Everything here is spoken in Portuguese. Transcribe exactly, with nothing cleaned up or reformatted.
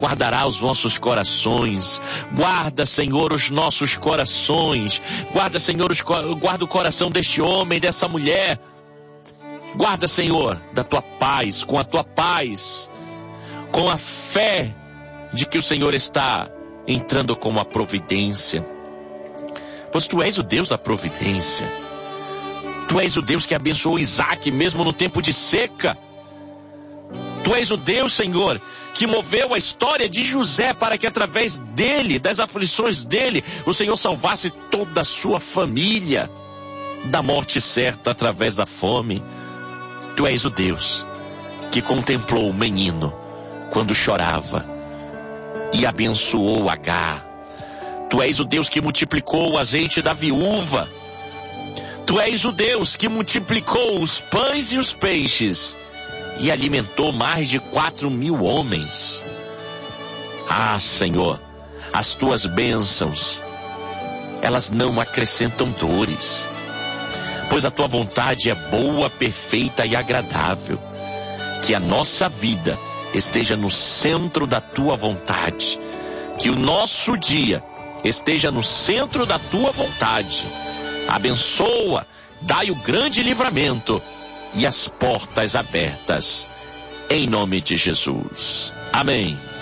guardará os nossos corações. Guarda, Senhor, os nossos corações. Guarda, Senhor, os, guarda o coração deste homem, dessa mulher. Guarda, Senhor, da tua paz, com a tua paz, com a fé de que o Senhor está entrando com a providência. Pois tu és o Deus da providência. Tu és o Deus que abençoou Isaac mesmo no tempo de seca. Tu és o Deus, Senhor, que moveu a história de José para que através dele, das aflições dele, o Senhor salvasse toda a sua família da morte certa através da fome. Tu és o Deus que contemplou o menino quando chorava e abençoou Agar. Tu és o Deus que multiplicou o azeite da viúva. Tu és o Deus que multiplicou os pães e os peixes e alimentou mais de quatro mil homens. Ah, Senhor, as tuas bênçãos, elas não acrescentam dores, pois a tua vontade é boa, perfeita e agradável. Que a nossa vida esteja no centro da tua vontade. Que o nosso dia esteja no centro da tua vontade. Abençoa, dai o grande livramento e as portas abertas. Em nome de Jesus. Amém.